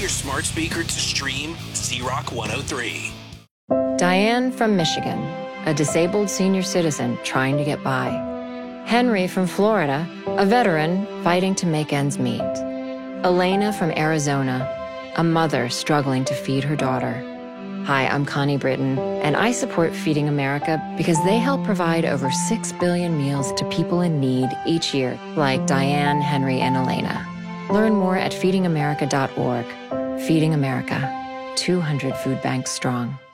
your smart speaker to stream Z-Rock 103. Diane from Michigan, a disabled senior citizen trying to get by. Henry from Florida, a veteran fighting to make ends meet. Elena from Arizona, a mother struggling to feed her daughter. Hi, I'm Connie Britton, and I support Feeding America because they help provide over 6 billion meals to people in need each year, like Diane, Henry, and Elena. Learn more at feedingamerica.org. Feeding America, 200 food banks strong.